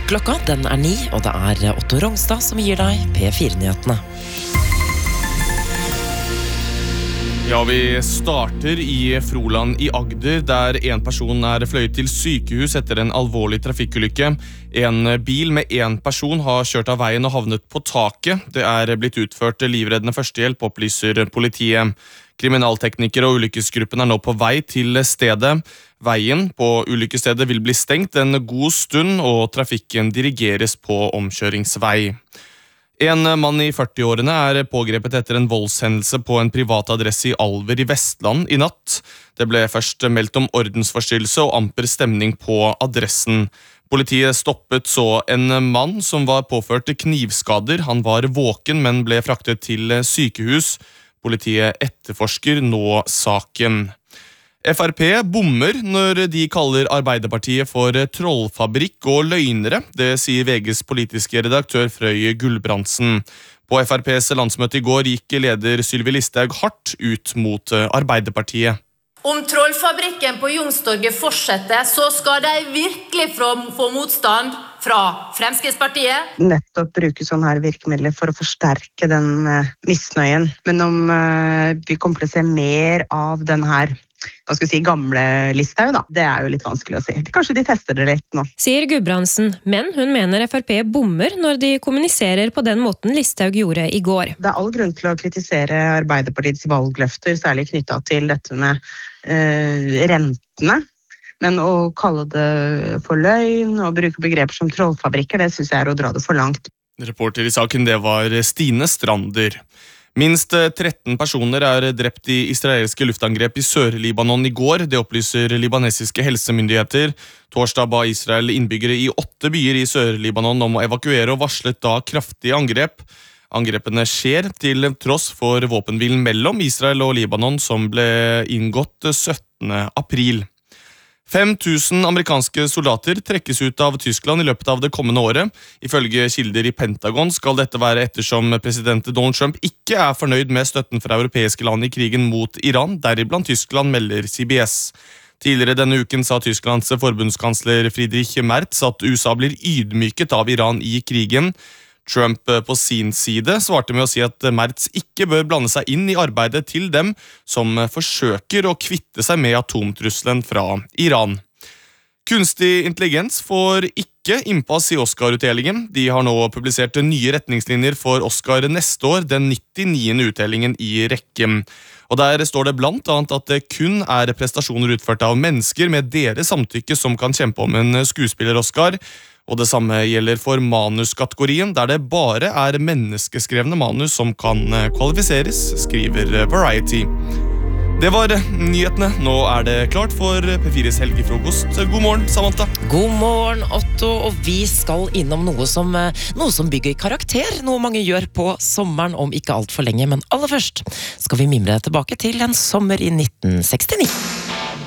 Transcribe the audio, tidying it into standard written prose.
Klokka den 9, og det Otto Rongstad som gir deg P4-nyhetene. Ja, vi starter i Froland i Agder, der en person fløyet til sykehus etter en alvorlig trafikkulykke. En bil med en person har kjørt av veien og havnet på taket. Det blitt utført livreddende førstehjelp, opplyser politiet. Kriminalteknikere og ulykkesgruppen nå på vei til stedet. Veien på ulykkesstedet vil bli stengt en god stund, og trafikken dirigeres på omkjøringsvei. En mann i 40-årene pågrepet etter en voldshendelse på en privat adresse i Alver i Vestland i natt. Det ble først meldt om ordensforstyrrelse og amper stemning på adressen. Politiet stoppet så en mann som var påført knivskader. Han var våken, men ble fraktet til sykehus. Politiet etterforsker nå saken. FrP bommer når de kaller Arbeiderpartiet for trollfabrikk og løgnere. Det sier VGs politiske redaktør Frøy Gulbrandsen. På FrPs landsmøte i går gikk leder Sylvi Listhaug hardt ut mot Arbeiderpartiet. Om trollfabrikken på Youngstorget fortsetter, så skal de virkelig få motstand fra Fremskrittspartiet. Nettopp bruke sånne her virkemidler for å forsterke den misnøyen. Men om vi kommer til å se mer av den her gamle Listhaug, da. Det jo litt vanskelig å si. Kanskje de tester det litt nå. Sier Gudbrandsen, men hun mener FrP bommer når de kommuniserer på den måten Listhaug gjorde i går. Det all grunn til å kritisere Arbeiderpartiets valgløfter, særlig knyttet til dette med rentene. Men å kalle det for løgn og bruke begreper som trollfabrikker, det synes jeg å dra det for langt. Reporter i saken, det var Stine Strander. Minst 13 personer drept i israelske luftangrep i Sør-Libanon i går. Det opplyser libanesiske helsemyndigheter. Torsdag ba Israel innbyggere i 8 byer i Sør-Libanon om å evakuere og varslet da kraftige angrep. Angrepene skjer til tross for våpenhvilen mellom Israel og Libanon som ble inngått 17. april. 5000 amerikanske soldater trekkes ut av Tyskland i løpet av det kommende året. Ifølge kilder i Pentagon skal dette være ettersom president Donald Trump ikke fornøyd med støtten fra europeiske land i krigen mot Iran, deriblant Tyskland, melder CBS. Tidligere denne uken sa Tysklands forbundskansler Friedrich Merz at USA blir ydmyket av Iran i krigen. Trump på sin side svarte med å si at Merz ikke bør blande seg inn i arbeidet til dem som forsøker å kvitte seg med atomtrusselen fra Iran. Kunstig intelligens får ikke innpass i Oscar-utdelingen. De har nå publisert nye retningslinjer for Oscar neste år, den 99. utdelingen i rekken. Og der står det blant annet at det kun prestasjoner utført av mennesker med deres samtykke som kan kjempe om en skuespiller-Oscar. Og det samme gjelder for manuskategorien, der det bare menneskeskrevne manus som kan kvalifiseres, skriver Variety. Det var nyhetene. Nå det klart for P4s helgefrokost. God morgen, Samantha. God morgen, Otto. Og vi skal innom noe som bygger karakter, noe mange gjør på sommeren om ikke alt for lenge. Men aller først skal vi mimre tilbake til en sommer i 1969.